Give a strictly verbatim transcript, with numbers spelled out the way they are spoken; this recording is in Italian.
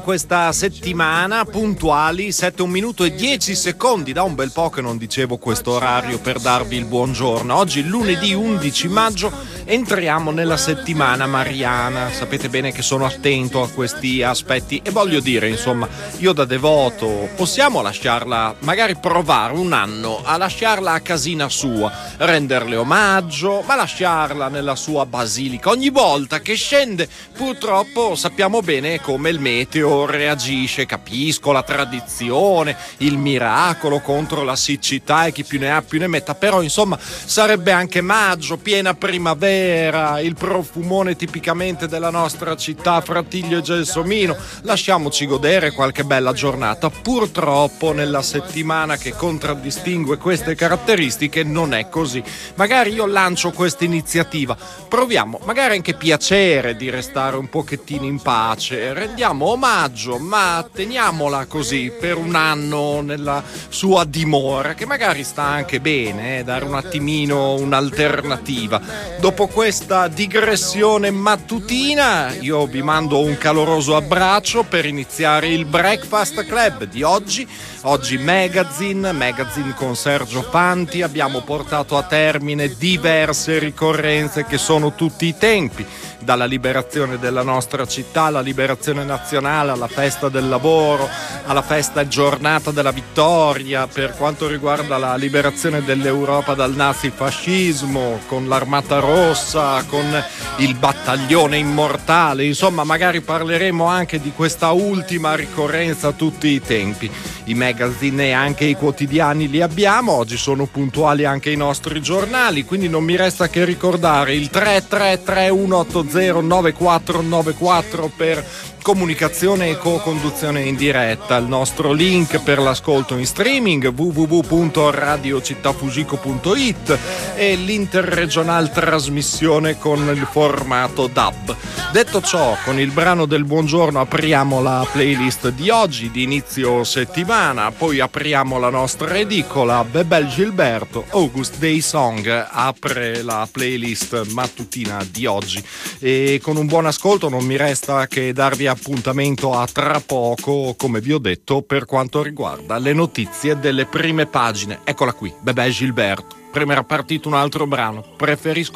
Questa settimana puntuali sette un minuto e dieci secondi, da un bel po' che non dicevo questo orario per darvi il buongiorno. Oggi lunedì undici maggio entriamo nella settimana mariana. Sapete bene che sono attento a questi aspetti e voglio dire, insomma, io da devoto possiamo lasciarla, magari provare un anno a lasciarla a casina sua, renderle omaggio, ma lasciarla nella sua basilica. Ogni volta che scende, purtroppo sappiamo bene come il meteo reagisce. Capisco la tradizione, il miracolo contro la siccità e chi più ne ha più ne metta, però insomma sarebbe anche maggio, piena primavera, il profumone tipicamente della nostra città, Fratiglio e Gelsomino. Lasciamoci godere qualche bella giornata. Purtroppo nella settimana che contraddistingue queste caratteristiche non è così. Magari io lancio questa iniziativa, proviamo magari anche piacere di restare un pochettino in pace, rendiamo omaggio, ma teniamola così per un anno nella sua dimora, che magari sta anche bene, eh, dare un attimino un'alternativa. Dopo questa digressione mattutina io vi mando un caloroso abbraccio per iniziare il Breakfast Club di oggi. Oggi Magazine, Magazine con Sergio Panti, abbiamo portato a termine diverse ricorrenze che sono tutti i tempi, dalla liberazione della nostra città, alla liberazione nazionale, alla festa del lavoro, alla festa giornata della vittoria, per quanto riguarda la liberazione dell'Europa dal nazifascismo, con l'Armata Rossa, con il battaglione immortale. Insomma, magari parleremo anche di questa ultima ricorrenza a tutti i tempi. I magazine e anche i quotidiani li abbiamo, oggi sono puntuali anche i nostri giornali, quindi non mi resta che ricordare il tre tre tre uno otto zero nove quattro nove quattro per comunicazione e co-conduzione in diretta, il nostro link per l'ascolto in streaming w w w punto radio città fugico punto i t e l'interregional trasmissione con il formato D A B. Detto ciò, con il brano del buongiorno apriamo la playlist di oggi, di inizio settimana, poi apriamo la nostra edicola. Bebel Gilberto, August Day Song apre la playlist mattutina di oggi, e con un buon ascolto non mi resta che darvi appuntamento a tra poco, come vi ho detto, per quanto riguarda le notizie delle prime pagine. Eccola qui, Bebel Gilberto. Prima era partito un altro brano, preferisco